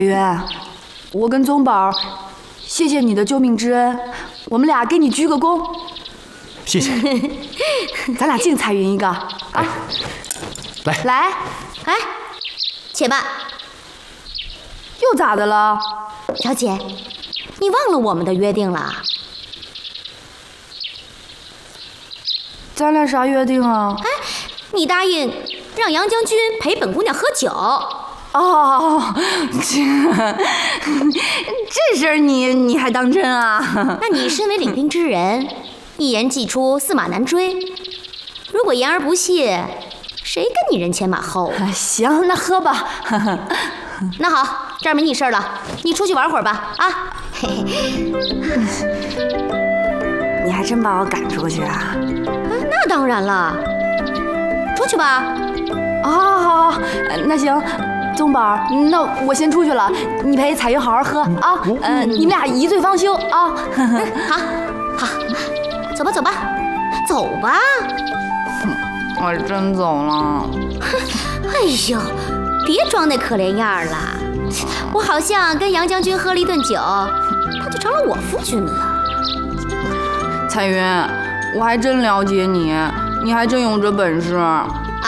渊，我跟宗宝，谢谢你的救命之恩，我们俩给你鞠个躬。 谢谢。 咱俩敬彩云一个啊！ 来， 哎，且慢， 又咋的了？ 小姐，你忘了我们的约定了？ 咱俩啥约定啊？ 哎，你答应让杨将军陪本姑娘喝酒。 哦，这事儿你还当真啊？ 那你身为领兵之人，一言既出，驷马难追。如果言而不信，谁跟你人前马后？ 行，那喝吧。 那好，这儿没你事儿了，你出去玩会儿吧。啊，嘿嘿。 你还真把我赶出去啊？ 那当然了，出去吧。 好，那行。宗宝，那我先出去了，你陪彩云好好喝啊。你们俩一醉方休啊。 好，走吧，走吧。 我真走了。 哎呦，别装那可怜样了，我好像跟杨将军喝了一顿酒，他就成了我夫君了。 彩云，我还真了解你，你还真有这本事啊！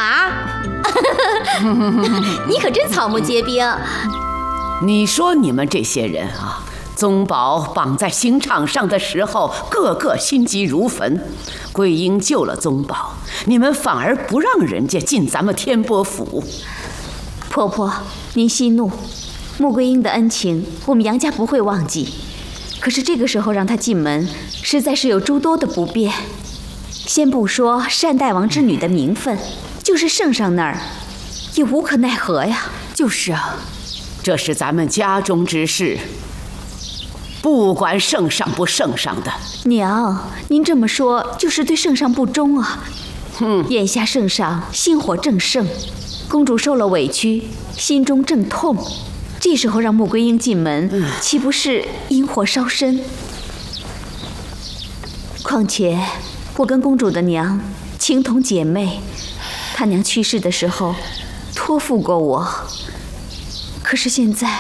你可真草木皆兵。 你说你们这些人啊，宗宝绑在刑场上的时候，个个心急如焚。桂英救了宗宝，你们反而不让人家进咱们天波府。 婆婆，您息怒，穆桂英的恩情，我们杨家不会忘记。可是这个时候让她进门，实在是有诸多的不便。先不说单大王之女的名分，就是圣上那儿，也无可奈何呀。 就是啊， 这是咱们家中之事，不管圣上不圣上的。 娘，您这么说就是对圣上不忠啊。眼下圣上心火正盛，公主受了委屈，心中正痛，这时候让穆桂英进门，岂不是引火烧身？况且我跟公主的娘情同姐妹，她娘去世的时候托付过我，可是现在，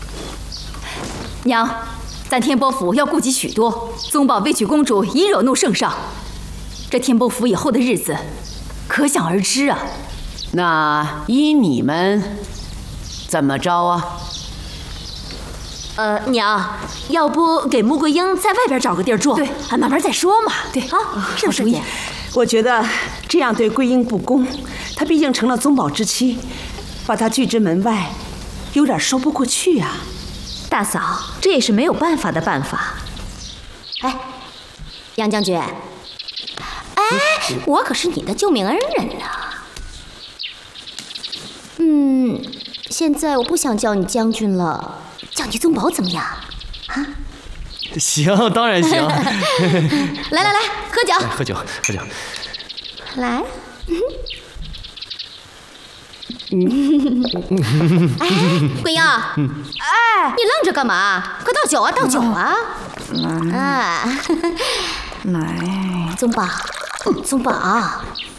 娘，咱天波府要顾及许多，宗宝为娶公主已惹怒圣上，这天波府以后的日子可想而知啊。 那依你们怎么着啊？ 娘，要不给穆桂英在外边找个地儿住？对，慢慢再说嘛。对啊，是不是？ 我觉得这样对桂英不公，她毕竟成了宗宝之妻，把她拒之门外，有点说不过去啊。 大嫂，这也是没有办法的办法。 哎，杨将军，我可是你的救命恩人呢。现在我不想叫你将军了，叫你宗宝怎么样？啊？ 行，当然行。 来，喝酒。 喝酒。 来。桂英，你愣着干嘛？快倒酒啊！ 来， 宗宝，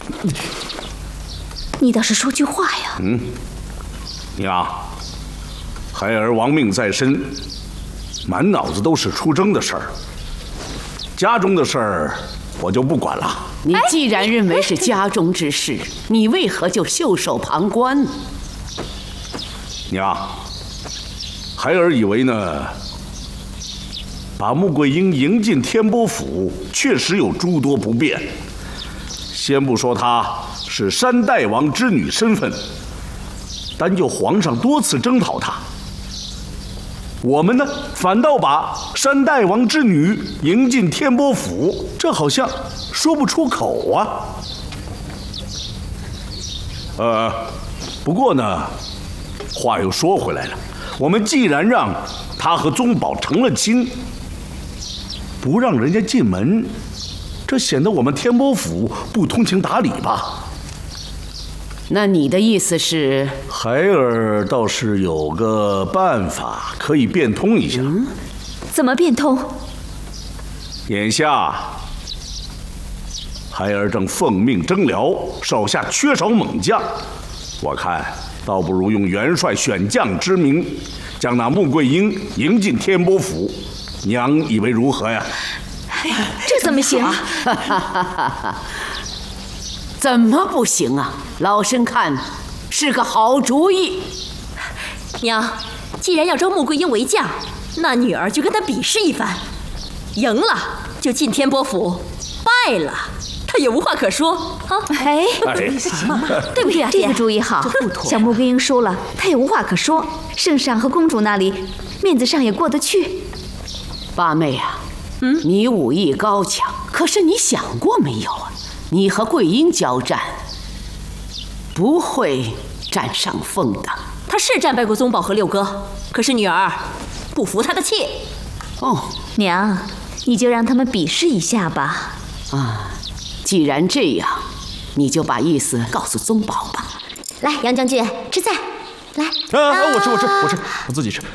你倒是说句话呀！ 娘，孩儿亡命在身，满脑子都是出征的事儿，家中的事儿我就不管了。 你既然认为是家中之事，你为何就袖手旁观？ 娘，孩儿以为呢，把穆桂英迎进天波府，确实有诸多不便。先不说她是单大王之女身份，单就皇上多次征讨她，我们呢反倒把单大王之女迎进天波府，这好像说不出口啊。不过呢，话又说回来了，我们既然让她和宗宝成了亲，不让人家进门，这显得我们天波府不通情达理吧？ 那你的意思是？ 孩儿倒是有个办法可以变通一下。 怎么变通？ 眼下孩儿正奉命征辽，手下缺少猛将，我看倒不如用元帅选将之名，将那穆桂英迎进天波府。娘以为如何呀？ 这怎么行？ 怎么不行啊？老身看是个好主意。 娘，既然要招穆桂英为将，那女儿就跟她比试一番，赢了就进天波府，败了她也无话可说啊！ 哎， 对不对啊？ 这个主意好。小穆桂英输了，她也无话可说，圣上和公主那里面子上也过得去。 八妹啊，你武艺高强，可是你想过没有啊？你和桂英交战，不会占上风的。 她是战败过宗保和六哥，可是女儿不服他的气。 哦， 娘，你就让他们比试一下吧。 啊，既然这样，你就把意思告诉宗保吧。 来，杨将军吃菜，来。 我吃，我自己吃。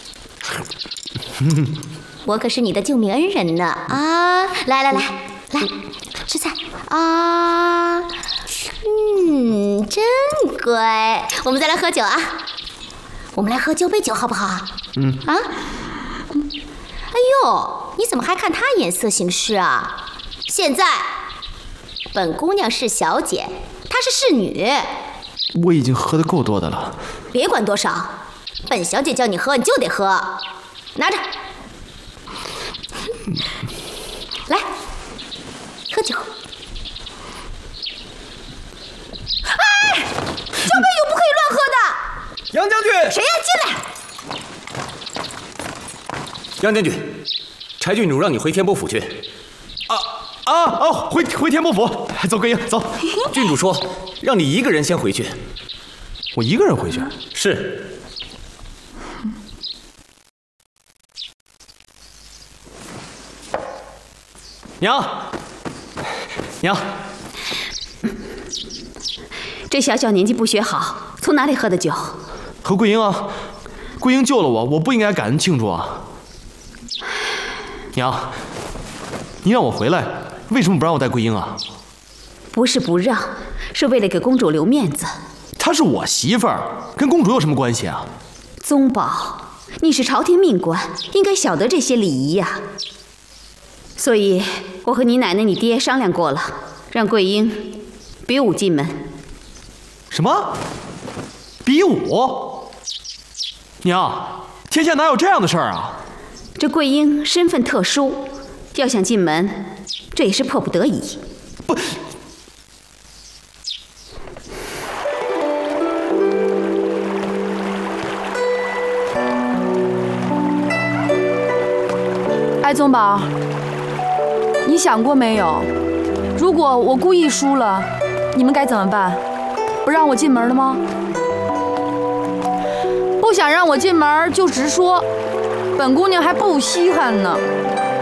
我可是你的救命恩人呢啊！来，吃菜啊！真乖。我们再来喝酒啊！我们来喝交杯酒好不好？哎呦，你怎么还看他眼色行事啊？现在，本姑娘是小姐，她是侍女。 我已经喝得够多的了。 别管多少，本小姐叫你喝，你就得喝。拿着，来，喝酒。哎，交杯酒不可以乱喝的。 杨将军， 谁呀？进来。 杨将军，柴郡主让你回天波府去。回天波府。走，桂英，走。郡主说让你一个人先回去。我一个人回去？是。娘， 这小小年纪不学好，从哪里喝的酒？ 和桂英啊，桂英救了我，我不应该感恩庆祝啊。娘，你让我回来，为什么不让我带桂英啊？ 不是不让，是为了给公主留面子。 她是我媳妇儿，跟公主有什么关系啊？ 宗保，你是朝廷命官，应该晓得这些礼仪呀。所以，我和你奶奶、你爹商量过了，让桂英比武进门。 什么？比武？娘，天下哪有这样的事儿啊？ 这桂英身份特殊，要想进门，这也是迫不得已。 不， 哎，宗保，你想过没有？如果我故意输了，你们该怎么办？不让我进门了吗？不想让我进门就直说，本姑娘还不稀罕呢。